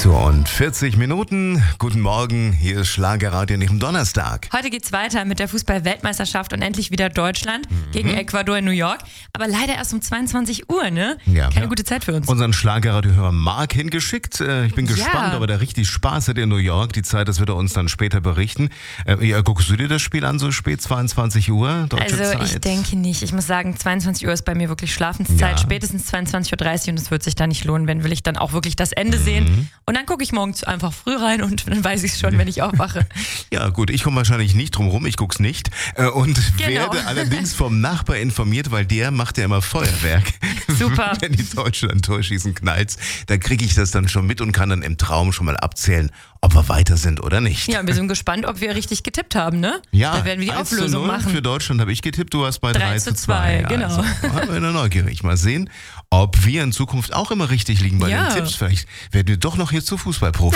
Und 40 Minuten. Guten Morgen, hier ist Schlagerradio an diesem Donnerstag. Heute geht's weiter mit der Fußball-Weltmeisterschaft und endlich wieder Deutschland gegen Ecuador in New York. Aber leider erst um 22 Uhr, ne? Ja, Keine gute Zeit für uns. Unseren Schlagerradio-Hörer Marc hingeschickt. Ich bin gespannt, ob er da richtig Spaß hat in New York. Die Zeit, das wird er uns dann später berichten. Guckst du dir das Spiel an, so spät, 22 Uhr, deutsche Zeit? Also ich denke nicht. Ich muss sagen, 22 Uhr ist bei mir wirklich Schlafenszeit. Ja. Spätestens 22.30 Uhr und es wird sich da nicht lohnen, wenn will ich dann auch wirklich das Ende sehen. Und dann gucke ich morgens einfach früh rein und dann weiß ich es schon, wenn ich aufwache. Ja gut, ich komme wahrscheinlich nicht drum rum, ich guck's nicht und werde allerdings vom Nachbar informiert, weil der macht ja immer Feuerwerk. Super. Wenn die Deutschen ein Tor schießen, knallt's, da kriege ich das dann schon mit und kann dann im Traum schon mal abzählen, ob wir weiter sind oder nicht. Ja, wir sind gespannt, ob wir richtig getippt haben, ne? Ja, da werden wir die 1:0 Auflösung machen. Für Deutschland habe ich getippt, du hast bei 3:2. Genau. Also, wir sind neugierig. Mal sehen, ob wir in Zukunft auch immer richtig liegen bei den Tipps. Vielleicht werden wir doch noch hier zu Fußballprofis.